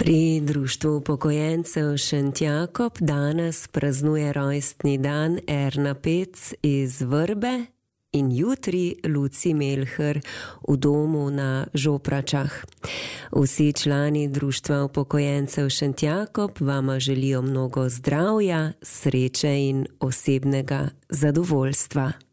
Pri Društvu upokojencev Šentjakob danes praznuje rojstni dan Erna Pec iz Vrbe in jutri Luci Melher v domu na Žopračah. Vsi člani Društva upokojencev Šentjakob vama želijo mnogo zdravja, sreče in osebnega zadovoljstva.